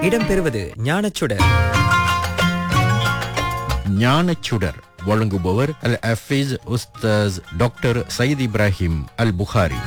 இடம்பெறுவது ஞானச்சுடர். ஞானச்சுடர் வழங்குபவர் அல் Hafiz Ustadh doctor Zayed Ibrahim அல் புகாரி.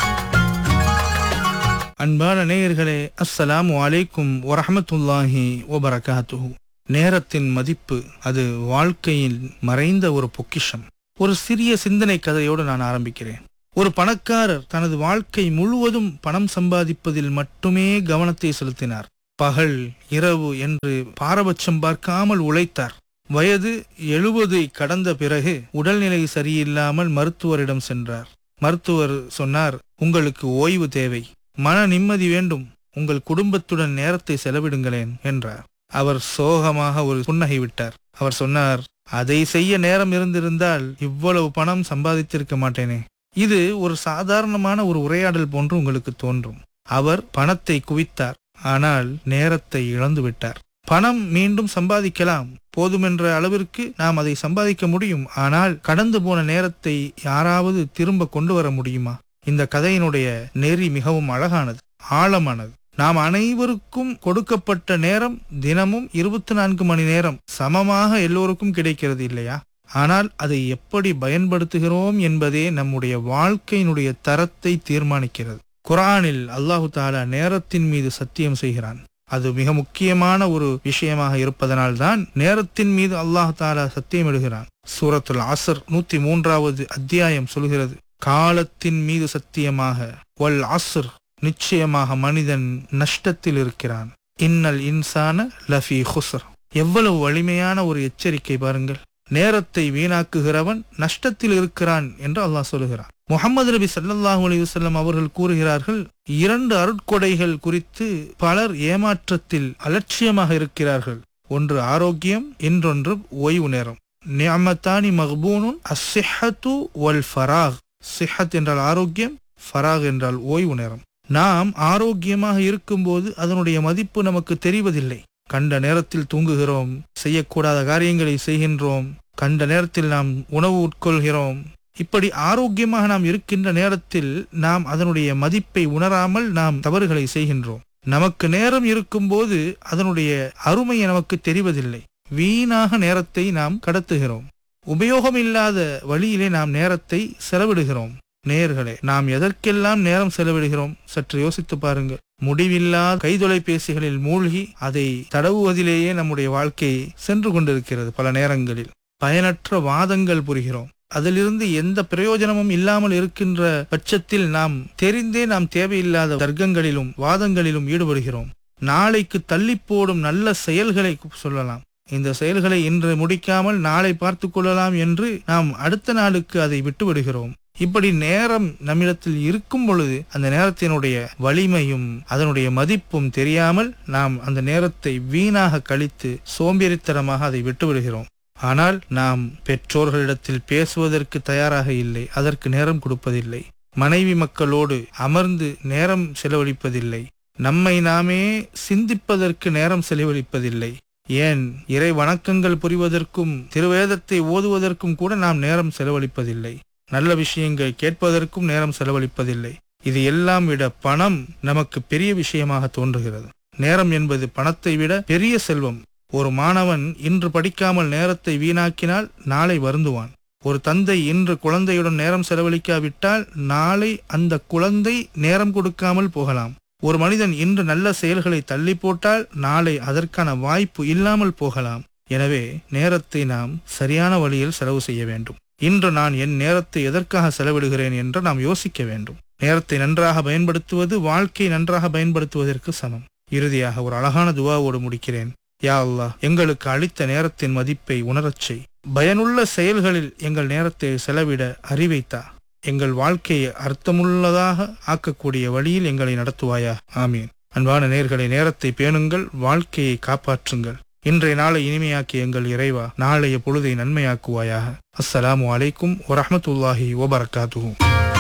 அன்பான நேயர்களே, அஸ்ஸலாமு அலைக்கும் வரஹ்மத்துல்லாஹி வபரகாத்துஹு. நேரத்தின் மதிப்பு அது வாழ்க்கையில் மறைந்த ஒரு பொக்கிஷம். ஒரு சிறிய சிந்தனை கதையோடு நான் ஆரம்பிக்கிறேன். ஒரு பணக்காரர் தனது வாழ்க்கை முழுவதும் பணம் சம்பாதிப்பதில் மட்டுமே கவனத்தை செலுத்தினார். பகல் இரவு என்று பாரபட்சம் பார்க்காமல் உழைத்தார். வயது 70 கடந்த பிறகு உடல்நிலை சரியில்லாமல் மருத்துவரிடம் சென்றார். மருத்துவர் சொன்னார், உங்களுக்கு ஓய்வு தேவை, மன நிம்மதி வேண்டும், உங்கள் குடும்பத்துடன் நேரத்தை செலவிடுங்களேன் என்றார். அவர் சோகமாக ஒரு புன்னகை விட்டார். அவர் சொன்னார், அதை செய்ய நேரம் இருந்திருந்தால் இவ்வளவு பணம் சம்பாதித்திருக்க மாட்டேனே. இது ஒரு சாதாரணமான ஒரு உரையாடல் போன்று உங்களுக்கு தோன்றும். அவர் பணத்தை குவித்தார், ஆனால் நேரத்தை இழந்து விட்டார். பணம் மீண்டும் சம்பாதிக்கலாம், போதுமென்ற அளவிற்கு நாம் அதை சம்பாதிக்க முடியும். ஆனால் கடந்து போன நேரத்தை யாராவது திரும்ப கொண்டு வர முடியுமா? இந்த கதையினுடைய நெறி மிகவும் அழகானது, ஆழமானது. நாம் அனைவருக்கும் கொடுக்கப்பட்ட நேரம் தினமும் 24 மணி நேரம் சமமாக எல்லோருக்கும் கிடைக்கிறது இல்லையா? ஆனால் அதை எப்படி பயன்படுத்துகிறோம் என்பதே நம்முடைய வாழ்க்கையினுடைய தரத்தை தீர்மானிக்கிறது. குர்ஆனில் அல்லாஹு தஆலா நேரத்தின் மீது சத்தியம் செய்கிறான். அது மிக முக்கியமான ஒரு விஷயமாக இருப்பதனால்தான் நேரத்தின் மீது அல்லாஹ் தஆலா சத்தியமிடுகிறான். சூரத்துல் அஸ்ர் 103வது அத்தியாயம் சொல்கிறது, காலத்தின் மீது சத்தியமாக, வல் அஸ்ர், நிச்சயமாக மனிதன் நஷ்டத்தில் இருக்கிறான், இன்னல் இன்சான லஃபீ குஸ்ர். எவ்வளவு வலிமையான ஒரு எச்சரிக்கை பாருங்கள். நேரத்தை வீணாக்குகிறவன் நஷ்டத்தில் இருக்கிறான் என்று அல்லாஹ் சொல்கிறான். முஹம்மது நபி ஸல்லல்லாஹு அலைஹி வஸல்லம் அவர்கள் கூறுகிறார்கள், 2 அருட்கொடைகள் குறித்து பலர் ஏமாற்றத்தில் அலட்சியமாக இருக்கிறார்கள். ஒன்று ஆரோக்கியம், இன்னொன்று ஓய்வு நேரம். நிஅமத்தானி மக்பூனுன் அஸ்ஸிஹத்து வல் ஃபராக். சிஹத் என்றால் ஆரோக்கியம், ஃபராக் என்றால் ஓய்வு நேரம். நாம் ஆரோக்கியமாக இருக்கும்போது அதனுடைய மதிப்பு நமக்கு தெரிவதில்லை. கண்ட நேரத்தில் தூங்குகிறோம், செய்யக்கூடாத காரியங்களை செய்கின்றோம், கண்ட நேரத்தில் நாம் உணவு உட்கொள்கிறோம். இப்படி ஆரோக்கியமாக நாம் இருக்கின்ற நேரத்தில் நாம் அதனுடைய மதிப்பை உணராமல் நாம் தவறுகளை செய்கின்றோம். நமக்கு நேரம் இருக்கும்போது அதனுடைய அருமையை நமக்கு தெரிவதில்லை. வீணாக நேரத்தை நாம் கடத்துகிறோம். உபயோகமில்லாத வழியிலே நாம் நேரத்தை செலவிடுகிறோம். நேயர்களே, நாம் எதற்கெல்லாம் நேரம் செலவிடுகிறோம் சற்று யோசித்து பாருங்கள். முடிவில்லாத கைத்தொலைபேசிகளில் மூழ்கி அதை தடவுவதிலேயே நம்முடைய வாழ்க்கை சென்று கொண்டிருக்கிறது. பல நேரங்களில் பயனற்ற வாதங்கள் புரிகிறோம். அதிலிருந்து எந்த பிரயோஜனமும் இல்லாமல் இருக்கின்ற பட்சத்தில் நாம் தெரிந்தே நாம் தேவையில்லாத தர்க்கங்களிலும் வாதங்களிலும் ஈடுபடுகிறோம். நாளைக்கு தள்ளி போடும் நல்ல செயல்களை சொல்லலாம். இந்த செயல்களை இன்று முடிக்காமல் நாளை பார்த்து கொள்ளலாம் என்று நாம் அடுத்த நாளுக்கு அதை விட்டுவிடுகிறோம். இப்படி நேரம் நம்மிடத்தில் இருக்கும் பொழுது அந்த நேரத்தினுடைய வலிமையும் அதனுடைய மதிப்பும் தெரியாமல் நாம் அந்த நேரத்தை வீணாக கழித்து சோம்பேறித்தனமாக அதை விட்டுவிடுகிறோம். ஆனால் நாம் பெற்றோர்களிடத்தில் பேசுவதற்கு தயாராக இல்லை, அதற்கு நேரம் கொடுப்பதில்லை. மனைவி மக்களோடு அமர்ந்து நேரம் செலவழிப்பதில்லை. நம்மை நாமே சிந்திப்பதற்கு நேரம் செலவழிப்பதில்லை. ஏன் இறை வணக்கங்கள் புரிவதற்கும் திருவேதத்தை ஓதுவதற்கும் கூட நாம் நேரம் செலவழிப்பதில்லை. நல்ல விஷயங்கள் கேட்பதற்கும் நேரம் செலவழிப்பதில்லை. இது எல்லாம் விட பணம் நமக்கு பெரிய விஷயமாக தோன்றுகிறது. நேரம் என்பது பணத்தை விட பெரிய செல்வம். ஒரு மாணவன் இன்று படிக்காமல் நேரத்தை வீணாக்கினால் நாளை வருந்துவான். ஒரு தந்தை இன்று குழந்தையுடன் நேரம் செலவழிக்காவிட்டால் நாளை அந்த குழந்தை நேரம் கொடுக்காமல் போகலாம். ஒரு மனிதன் இன்று நல்ல செயல்களை தள்ளி போட்டால் நாளை அதற்கான வாய்ப்பு இல்லாமல் போகலாம். எனவே நேரத்தை நாம் சரியான வழியில் செலவு செய்ய வேண்டும். இன்று நான் என் நேரத்தை எதற்காக செலவிடுகிறேன் என்று நாம் யோசிக்க வேண்டும். நேரத்தை நன்றாக பயன்படுத்துவது வாழ்க்கையை நன்றாக பயன்படுத்துவதற்கு சமம். இறுதியாக ஒரு அழகான துவாவோடு முடிக்கிறேன். யா அல்லாஹ், எங்களுக்கு அளித்த நேரத்தின் மதிப்பை உணரச் செய். பயனுள்ள செயல்களில் எங்கள் நேரத்தை செலவிட அறிவைத்தா. எங்கள் வாழ்க்கையை அர்த்தமுள்ளதாக ஆக்கக்கூடிய வழியில் எங்களை நடத்துவாயா. ஆமீன். அன்பான நேயர்களே, நேரத்தை பேணுங்கள், வாழ்க்கையை காப்பாற்றுங்கள். இன்றைய நாளை இனிமையாக்கி எங்கள் இறைவா, நாளைய பொழுதை நன்மையாக்குவாயாக. அஸ்ஸலாமு அலைக்கும் வரஹ்மத்துல்லாஹி வபரகாத்துஹு.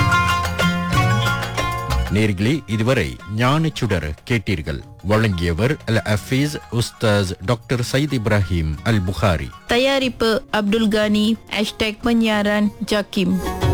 நேர்களே, இதுவரை ஞானச்சுடர் கேட்டீர்கள். வழங்கியவர் அல் ஹஃபீஸ் உஸ்தாஸ் டாக்டர் சயீத் இப்ராஹிம் அல் புகாரி. தயாரிப்பு அப்துல் கானி. #penyiaran Jakim.